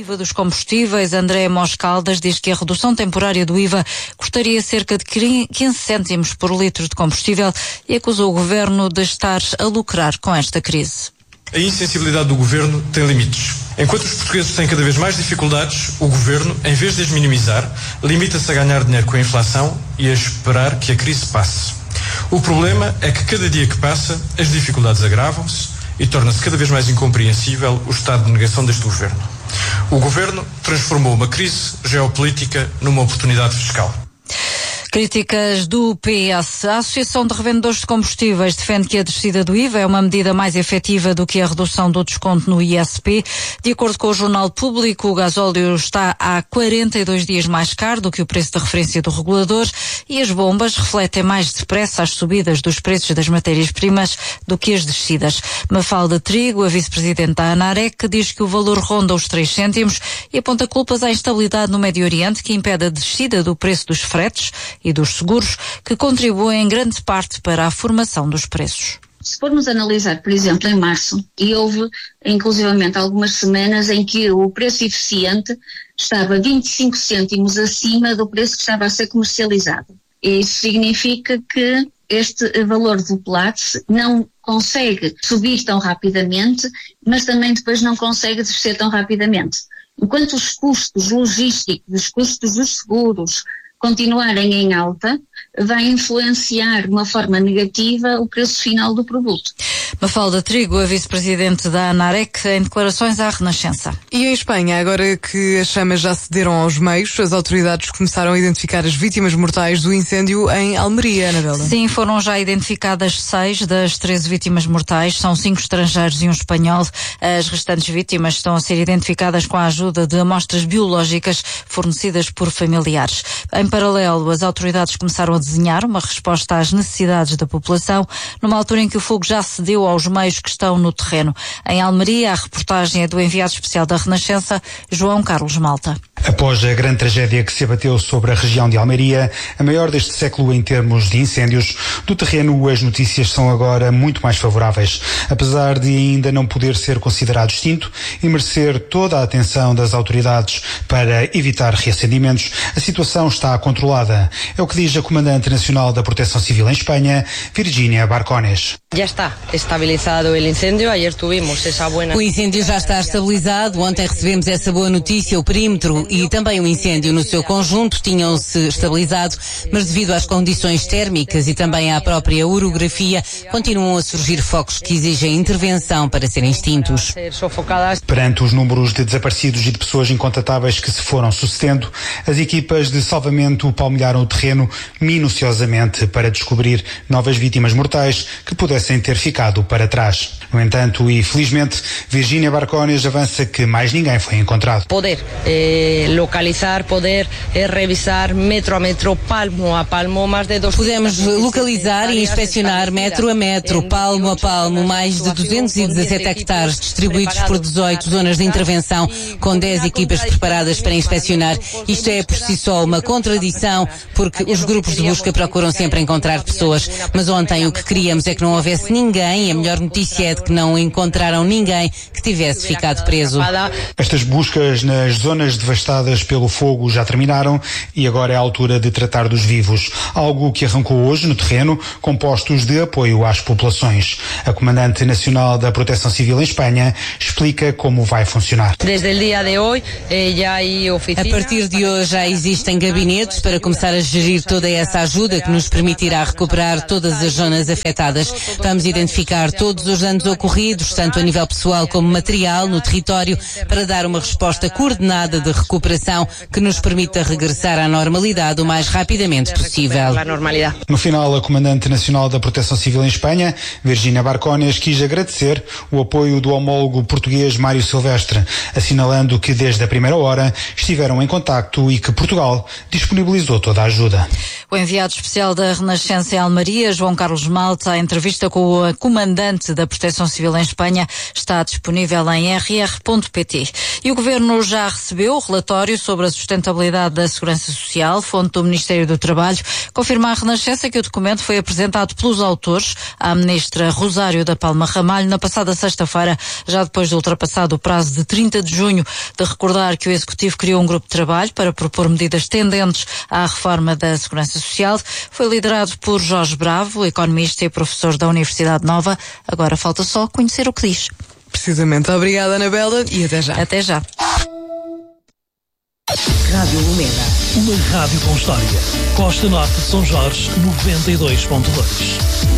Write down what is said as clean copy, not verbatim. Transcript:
IVA dos combustíveis, André Mos Caldas, diz que a redução temporária do IVA custaria cerca de 15 cêntimos por litro de combustível e acusou o governo de estar a lucrar com esta crise. A insensibilidade do governo tem limites. Enquanto os portugueses têm cada vez mais dificuldades, o governo, em vez de as minimizar, limita-se a ganhar dinheiro com a inflação e a esperar que a crise passe. O problema é que cada dia que passa, as dificuldades agravam-se e torna-se cada vez mais incompreensível o estado de negação deste governo. O governo transformou uma crise geopolítica numa oportunidade fiscal. Críticas do PS. A Associação de Revendedores de Combustíveis defende que a descida do IVA é uma medida mais efetiva do que a redução do desconto no ISP. De acordo com o Jornal Público, o gasóleo está há 42 dias mais caro do que o preço de referência do regulador e as bombas refletem mais depressa as subidas dos preços das matérias-primas do que as descidas. Mafalda Trigo, a vice-presidente da ANAREC, diz que o valor ronda os 3 cêntimos e aponta culpas à instabilidade no Médio Oriente que impede a descida do preço dos fretes e dos seguros, que contribuem em grande parte para a formação dos preços. Se formos analisar, por exemplo, em março, e houve inclusivamente algumas semanas em que o preço eficiente estava 25 cêntimos acima do preço que estava a ser comercializado. E isso significa que este valor volátil não consegue subir tão rapidamente, mas também depois não consegue descer tão rapidamente. Enquanto os custos logísticos, os custos dos seguros continuarem em alta, vai influenciar de uma forma negativa o preço final do produto. Mafalda Trigo, a vice-presidente da ANAREC, em declarações à Renascença. E em Espanha, agora que as chamas já cederam aos meios, as autoridades começaram a identificar as vítimas mortais do incêndio em Almeria, Anabela. Sim, foram já identificadas 6 das 13 vítimas mortais, são 5 estrangeiros e um espanhol. As restantes vítimas estão a ser identificadas com a ajuda de amostras biológicas fornecidas por familiares. Em paralelo, as autoridades começaram a desenhar uma resposta às necessidades da população, numa altura em que o fogo já cedeu aos meios que estão no terreno. Em Almeria, a reportagem é do enviado especial da Renascença, João Carlos Malta. Após a grande tragédia que se abateu sobre a região de Almeria, a maior deste século em termos de incêndios, do terreno as notícias são agora muito mais favoráveis. Apesar de ainda não poder ser considerado extinto e merecer toda a atenção das autoridades para evitar reacendimentos, a situação está controlada. É o que diz a Comandante Nacional da Proteção Civil em Espanha, Virginia Barcones. Já está estabilizado o incêndio. Ayer tuvimos essa boa. O incêndio já está estabilizado. Ontem recebemos essa boa notícia. O perímetro e também o incêndio no seu conjunto tinham-se estabilizado, mas devido às condições térmicas e também à própria orografia, continuam a surgir focos que exigem intervenção para serem extintos. Perante os números de desaparecidos e de pessoas incontatáveis que se foram sucedendo, as equipas de salvamento palmilharam o terreno minuciosamente para descobrir novas vítimas mortais que pudessem ter ficado para trás. No entanto, e felizmente, Virginia Barcones avança que mais ninguém foi encontrado. Poder localizar, poder revisar metro a metro, palmo a palmo, mais de 200. Podemos localizar e inspecionar metro a metro, palmo a palmo, mais de 217 hectares distribuídos por 18 zonas de intervenção, com 10 equipas preparadas para inspecionar. Isto é por si só uma contradição, porque os grupos de busca procuram sempre encontrar pessoas, mas ontem o que queríamos é que não houvesse ninguém, e a melhor notícia é de que não encontraram ninguém que tivesse ficado preso. Estas buscas nas zonas devastadas pelo fogo já terminaram e agora é a altura de tratar dos vivos, algo que arrancou hoje no terreno com postos de apoio às populações. A Comandante Nacional da Proteção Civil em Espanha explica como vai funcionar. A partir de hoje já existem gabinetes para começar a gerir toda essa ajuda que nos permitirá recuperar todas as zonas afetadas. Vamos identificar todos os danos ocorridos, tanto a nível pessoal como material, no território, para dar uma resposta coordenada de recuperação que nos permita regressar à normalidade o mais rapidamente possível. No final, a Comandante Nacional da Proteção Civil em Espanha, Virginia Barcones, quis agradecer o apoio do homólogo português Mário Silvestre, assinalando que desde a primeira hora estiveram em contacto e que Portugal disponibilizou toda a ajuda. O enviado especial da Renascença em Almaria, João Carlos Malta. A entrevista com o comandante da Proteção Civil em Espanha está disponível em rr.pt. E o Governo já recebeu o relatório sobre a sustentabilidade da Segurança Social, fonte do Ministério do Trabalho. Confirma a Renascença que o documento foi apresentado pelos autores à Ministra Rosário da Palma Ramalho na passada sexta-feira, já depois de ultrapassado o prazo de 30 de junho. De recordar que o Executivo criou um grupo de trabalho para propor medidas tendentes à reforma da Segurança Social. Foi liderado por Jorge Bravo, economista e professor da Universidade Nova. Agora falta só conhecer o que diz. Precisamente. Obrigada, Anabela, e até já. Até já. Rádio Lumena. Uma rádio com história. Costa Norte de São Jorge, 92.2.